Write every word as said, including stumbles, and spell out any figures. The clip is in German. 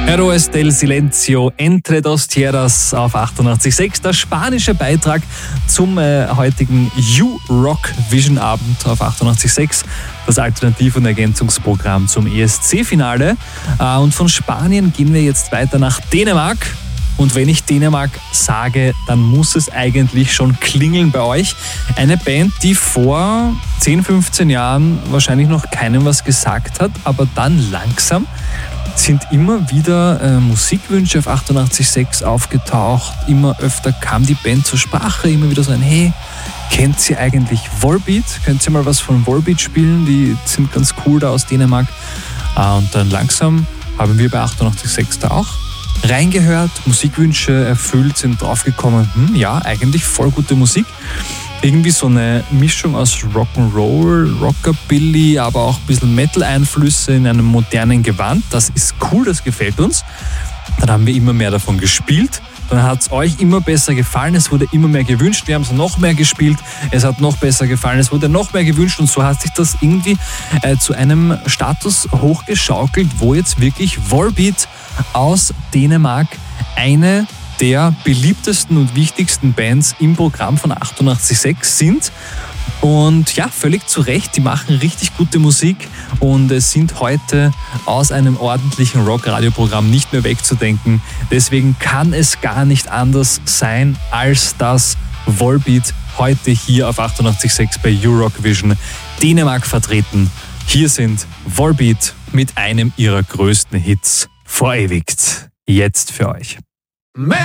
Héroes del Silencio, Entre dos Tierras auf achtundachtzig Komma sechs. Der spanische Beitrag zum äh, heutigen You-Rock Vision Abend auf achtundachtzig Komma sechs. Das Alternativ- und Ergänzungsprogramm zum E S C-Finale. Äh, und von Spanien gehen wir jetzt weiter nach Dänemark. Und wenn ich Dänemark sage, dann muss es eigentlich schon klingeln bei euch. Eine Band, die vor zehn, fünfzehn Jahren wahrscheinlich noch keinem was gesagt hat, aber dann langsam sind immer wieder äh, Musikwünsche auf achtundachtzig Komma sechs aufgetaucht. Immer öfter kam die Band zur Sprache, immer wieder so ein Hey, kennt ihr eigentlich Volbeat? Könnt ihr mal was von Volbeat spielen? Die sind ganz cool da aus Dänemark. Äh, und dann langsam haben wir bei achtundachtzig Komma sechs da auch reingehört, Musikwünsche erfüllt, sind draufgekommen, hm, ja, eigentlich voll gute Musik. Irgendwie so eine Mischung aus Rock'n'Roll, Rockabilly, aber auch ein bisschen Metal-Einflüsse in einem modernen Gewand. Das ist cool, das gefällt uns. Dann haben wir immer mehr davon gespielt. Dann hat es euch immer besser gefallen, es wurde immer mehr gewünscht, wir haben es noch mehr gespielt, es hat noch besser gefallen, es wurde noch mehr gewünscht und so hat sich das irgendwie äh, zu einem Status hochgeschaukelt, wo jetzt wirklich Volbeat aus Dänemark eine der beliebtesten und wichtigsten Bands im Programm von achtundachtzig Komma sechs sind. Und ja, völlig zu Recht, die machen richtig gute Musik und es sind heute aus einem ordentlichen Rock-Radio-Programm nicht mehr wegzudenken. Deswegen kann es gar nicht anders sein, als dass Volbeat heute hier auf achtundachtzig Komma sechs bei You-Rock Vision Dänemark vertreten. Hier sind Volbeat mit einem ihrer größten Hits verewigt. Jetzt für euch.